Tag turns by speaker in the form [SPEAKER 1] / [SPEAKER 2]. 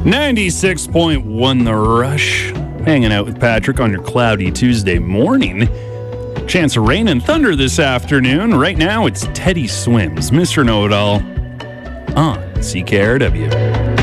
[SPEAKER 1] 96.1 The Rush. Hanging out with Patrick on your cloudy Tuesday morning. Chance of rain and thunder this afternoon. Right now, it's Teddy Swims, Mr. Know-It-All on CKRW.